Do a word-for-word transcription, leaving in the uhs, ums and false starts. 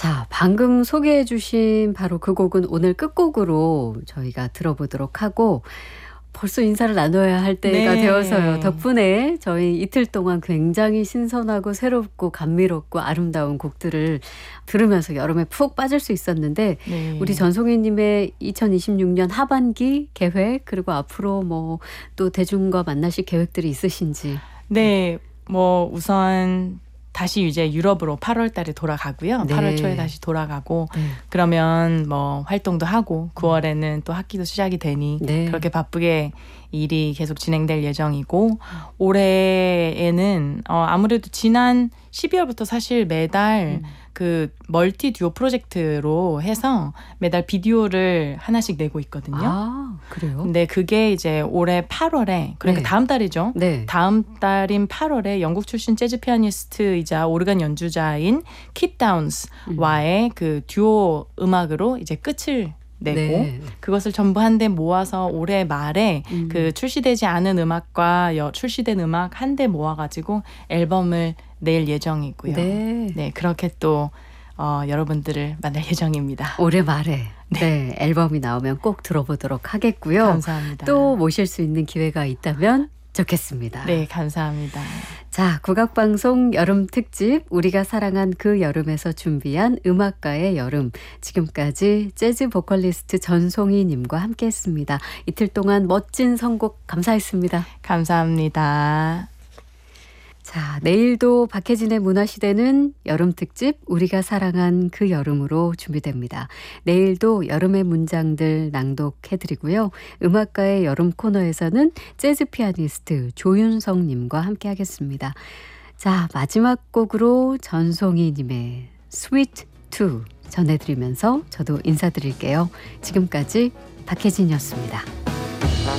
자, 방금 소개해 주신 바로 그 곡은 오늘 끝곡으로 저희가 들어보도록 하고 벌써 인사를 나눠야 할 때가 네. 되어서요. 덕분에 저희 이틀 동안 굉장히 신선하고 새롭고 감미롭고 아름다운 곡들을 들으면서 여름에 푹 빠질 수 있었는데 네. 우리 전송희님의 이천이십육 년 하반기 계획 그리고 앞으로 뭐 또 대중과 만나실 계획들이 있으신지. 네, 뭐 우선 다시 이제 유럽으로 팔월 달에 돌아가고요. 네. 팔월 초에 다시 돌아가고 네. 그러면 뭐 활동도 하고 구월에는 또 학기도 시작이 되니 네. 그렇게 바쁘게 일이 계속 진행될 예정이고 올해에는 어 아무래도 지난 십이월부터 사실 매달 음. 그 멀티 듀오 프로젝트로 해서 매달 비디오를 하나씩 내고 있거든요. 아, 그래요? 근데 그게 이제 올해 팔월에 그러니까 네. 다음 달이죠. 네. 다음 달인 팔월에 영국 출신 재즈 피아니스트이자 오르간 연주자인 킷 다운스와의 그 듀오 음악으로 이제 끝을 내고 네. 그것을 전부 한데 모아서 올해 말에 음. 그 출시되지 않은 음악과 여, 출시된 음악 한데 모아가지고 앨범을 낼 예정이고요. 네. 네, 그렇게 또 어, 여러분들을 만날 예정입니다. 올해 말에 네. 앨범이 나오면 꼭 들어보도록 하겠고요. 감사합니다. 또 모실 수 있는 기회가 있다면 좋겠습니다. 네, 감사합니다. 자, 국악방송 여름 특집 우리가 사랑한 그 여름에서 준비한 음악가의 여름. 지금까지 재즈 보컬리스트 전송희 님과 함께했습니다. 이틀 동안 멋진 선곡 감사했습니다. 감사합니다. 자, 내일도 박혜진의 문화시대는 여름 특집 우리가 사랑한 그 여름으로 준비됩니다. 내일도 여름의 문장들 낭독해드리고요. 음악가의 여름 코너에서는 재즈 피아니스트 조윤성 님과 함께하겠습니다. 자, 마지막 곡으로 전송희 님의 Sweet To 전해드리면서 저도 인사드릴게요. 지금까지 박혜진이었습니다.